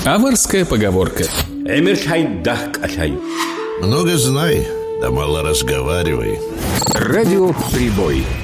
Аварская поговорка. Много знай, да мало разговаривай. Радио «Прибой».